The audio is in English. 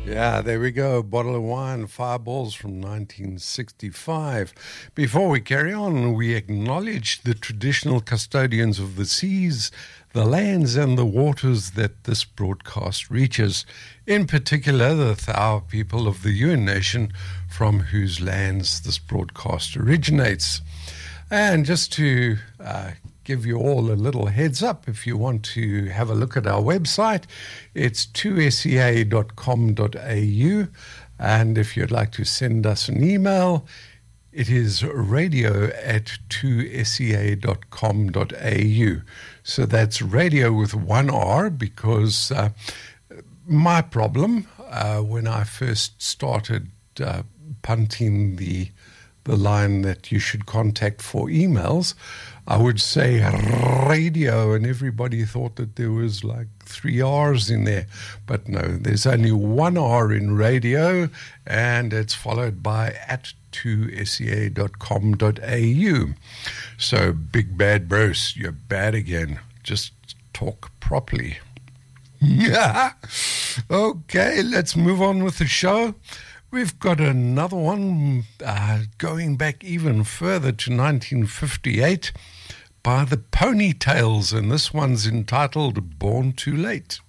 Yeah, there we go. Bottle of wine, Fireballs from 1965. Before we carry on, we acknowledge the traditional custodians of the seas, the lands and the waters that this broadcast reaches. In particular, the Thao people of the Yuin Nation, from whose lands this broadcast originates. And just to give you all a little heads up, if you want to have a look at our website, it's 2sea.com.au. And if you'd like to send us an email, it is radio@2sea.com.au. So that's radio with one R, because my problem when I first started punting the line that you should contact for emails, I would say radio, and everybody thought that there was like 3 R's in there. But no, there's only one R in radio, and it's followed by @2sea.com.au. So, Big Bad Bruce, you're bad again. Just talk properly. Okay, let's move on with the show. We've got another one going back even further to 1958 by the Ponytails, and this one's entitled Born Too Late.